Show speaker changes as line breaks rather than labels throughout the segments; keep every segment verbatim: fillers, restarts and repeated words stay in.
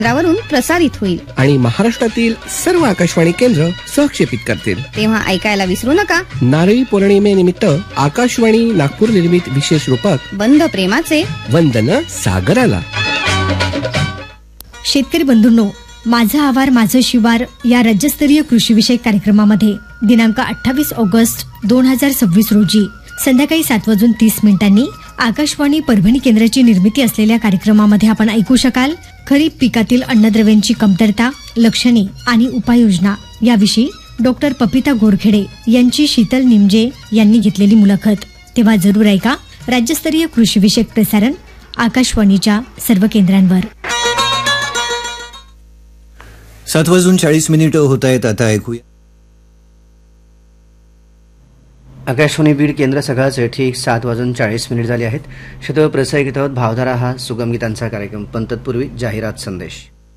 केंद्रावरून प्रसारित होईल
आणि महाराष्ट्रातील सर्व आकाशवाणी केंद्र सहक्षेपित करतील।
तेव्हा ऐकायला विसरू नका।
नारळी पौर्णिमेनिमित्त आकाशवाणी नागपूर निर्मित विशेष रूपक
बंध प्रेमाचे
वंदन सागराला।
शेतकरी बंधूंनो, माझा आवार माझं शिवार या राज्यस्तरीय कृषी विषयक कार्यक्रमामध्ये दिनांक अठ्ठावीस ऑगस्ट दोन हजार सव्वीस रोजी संध्याकाळी सात वाजून तीस मिनिटांनी आकाशवाणी परभणी केंद्राची निर्मिती असलेल्या कार्यक्रमामध्ये आपण ऐकू शकाल खरीप पिकातील अन्नद्रव्यांची कमतरता, लक्षणे आणि उपाययोजना याविषयी डॉक्टर पपिता गोरखेडे यांची शीतल निमजे यांनी घेतलेली मुलाखत। तेव्हा जरूर ऐका राज्यस्तरीय कृषी विषयक प्रसारण आकाशवाणीच्या सर्व केंद्रांवर।
सात वाजून चाळीस मिनिटं होत आहेत। आता ऐकूया
आकाशवाणी बीड केंद्र सकाळचे ठीक सात वाजून चाळीस मिनिट झाले आहेत। शेतव प्रसारित होत भावधारा हा सुगम गीतांचा कार्यक्रम, पण तत्पूर्वी जाहिरात संदेश।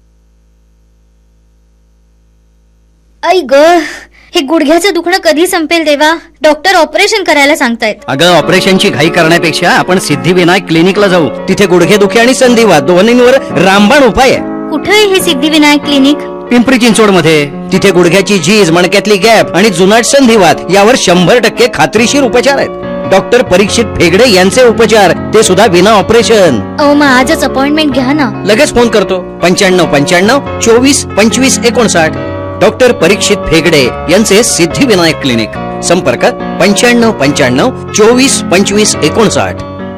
आई ग, हे गुडघ्याचं दुखणं कधी संपेल देवा? डॉक्टर ऑपरेशन करायला सांगतायत।
अगं, ऑपरेशनची घाई करण्यापेक्षा आपण सिद्धिविनायक क्लिनिकला जाऊ। तिथे गुडघेदुखी आणि संधिवात दोन्हींवर रामबाण उपाय आहे।
कुठे आहे हे सिद्धिविनायक क्लिनिक?
पिंपरी चिंचवड मध्ये। तिथे गुडघ्याची झीज, मणक्यातली गॅप आणि जुनाट संधिवात यावर शंभर टक्के खात्रीशीर उपचार आहेत। डॉक्टर परीक्षित फेगडे यांचे उपचार, ते सुद्धा विना ऑपरेशन।
अहो, मग आजच अपॉइंटमेंट घ्या ना।
लगेच फोन करतो पंच्याण्णव पंच्याण्णव चोवीस पंचवीस एकोणसाठ। डॉक्टर परीक्षित फेगडे यांचे सिद्धिविनायक क्लिनिक। संपर्क पंच्याण्णव पंच्याण्णव चोवीस पंचवीस एकोणसाठ।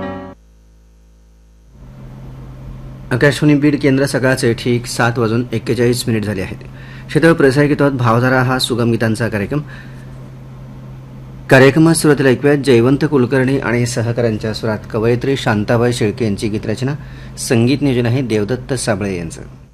आकाशवाणी बीड केंद्र सकाळचे ठीक सात वाजून एक्केचाळीस मिनिट झाले आहेत। शेतळ प्रसारित होत भावधारा हा सुगम गीतांचा कार्यक्रम। कार्यक्रमात सुरुवातीला ऐकूयात जयवंत कुलकर्णी आणि सहकाऱ्यांच्या स्वरात कवयित्री शांताबाई शेळके यांची गीतरचना। संगीत नियोजन आहे देवदत्त साबळे यांचं।